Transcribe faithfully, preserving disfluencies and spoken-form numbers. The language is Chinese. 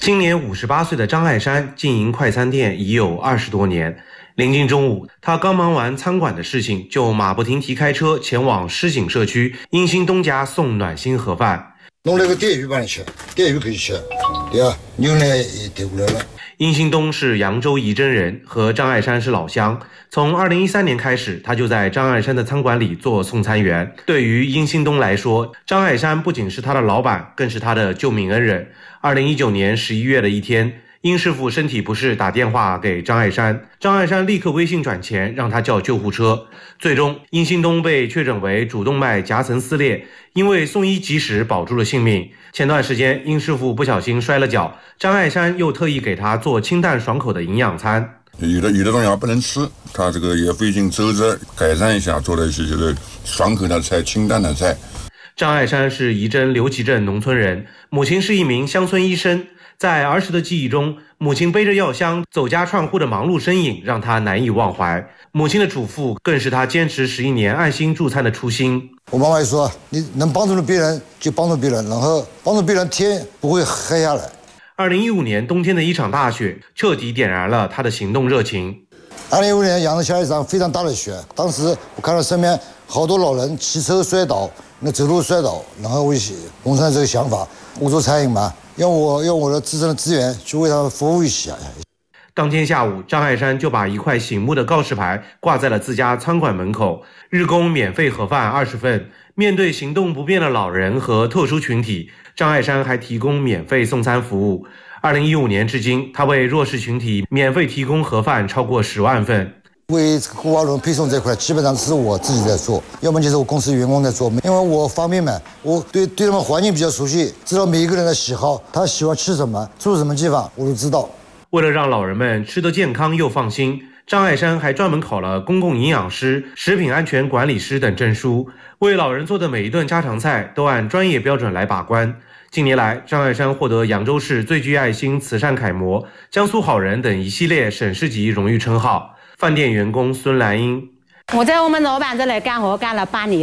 今年五十八岁的张爱山经营快餐店已有二十多年。临近中午，他刚忙完餐馆的事情，就马不停蹄开车前往狮井社区英兴东家送暖心盒饭。 弄那个电鱼帮你吃，电鱼可以吃，对啊，牛奶也点过来了。 殷兴东是扬州仪征人，和张爱山是老乡。从二零一三年开始，他就在张爱山的餐馆里做送餐员。对于殷兴东来说，张爱山不仅是他的老板，更是他的救命恩人。二零一九年十一月的一天，殷师傅身体不适，打电话给张爱山，张爱山立刻微信转钱，让他叫救护车。最终，殷兴东被确诊为主动脉夹层撕裂，因为送医及时，保住了性命。前段时间，殷师傅不小心摔了跤，张爱山又特意给他做清淡爽口的营养餐。 有的有的东西不能吃，他这个也费尽周折改善一下，做了一些就是爽口的菜、清淡的菜。 张爱山是仪征刘集镇农村人，母亲是一名乡村医生。在儿时的记忆中，母亲背着药箱走家串户的忙碌身影让他难以忘怀。母亲的嘱咐更是他坚持十一年爱心助餐的初心。 我妈妈也说，你能帮助别人就帮助别人，然后帮助别人天不会黑下来。 二零一五年冬天的一场大雪彻底点燃了他的行动热情。 二零一五年阳了下一场非常大的雪，当时我看到身边好多老人骑车摔倒，那走路摔倒，然后我就萌生这个想法，我做餐饮嘛，用我用我的自身的资源去为他们服务一下。 当天下午，张爱山就把一块醒目的告示牌挂在了自家餐馆门口，日供免费盒饭二十份。面对行动不便的老人和特殊群体，张爱山还提供免费送餐服务。二零一五年至今，他为弱势群体免费提供盒饭超过十万份。 为孤寡老配送这块，基本上是我自己在做，要么就是我公司员工在做。因为我方便嘛，我对对他们环境比较熟悉，知道每一个人的喜好，他喜欢吃什么，住什么地方，我都知道。 为了让老人们吃得健康又放心，张爱山还专门考了公共营养师、食品安全管理师等证书，为老人做的每一顿家常菜都按专业标准来把关。近年来，张爱山获得扬州市最具爱心慈善楷模、江苏好人等一系列省市级荣誉称号。饭店员工孙兰英， 我在我们老板这里干活干了八年。